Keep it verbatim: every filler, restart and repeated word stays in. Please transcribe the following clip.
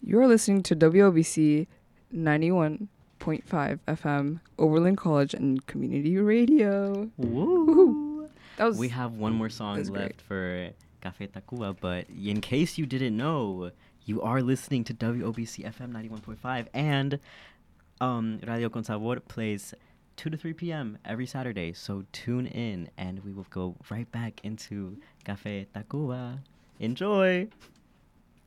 You're listening to W O B C ninety-one point five F M, Oberlin College and Community Radio. Woo! Woo-hoo. That was, we have one more song left great. for Café Tacuba, but in case you didn't know, you are listening to W O B C F M ninety-one point five, and um, Radio Con Sabor plays two to three p.m. every Saturday, so tune in, and we will go right back into Café Tacuba. Enjoy!